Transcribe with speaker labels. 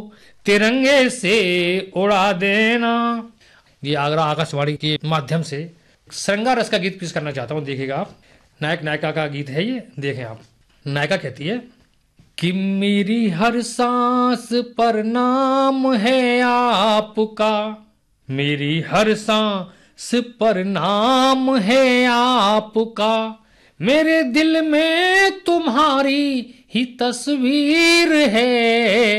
Speaker 1: तिरंगे से उड़ा देना। ये आगरा आकाशवाणी के माध्यम से श्रृंगार रस का गीत पेश करना चाहता हूँ। देखिएगा आप, नायक नायिका का गीत है ये। देखें आप, नायिका कहती है कि मेरी हर सांस पर नाम है आपका, मेरी हर सांस पर नाम है आपका, मेरे दिल में तुम्हारी ही तस्वीर है।